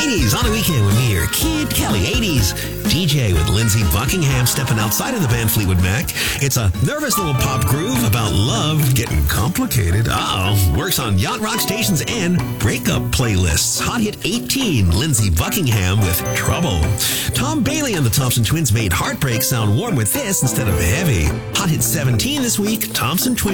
80s on a weekend with me, your Kid Kelly. 80s DJ with Lindsey Buckingham stepping outside of the band Fleetwood Mac. It's a nervous little pop groove about love getting complicated. Works on yacht rock stations and breakup playlists. Hot hit 18, Lindsey Buckingham with Trouble. Tom Bailey and the Thompson Twins made Heartbreak sound warm with this instead of heavy. Hot hit 17 this week, Thompson Twins.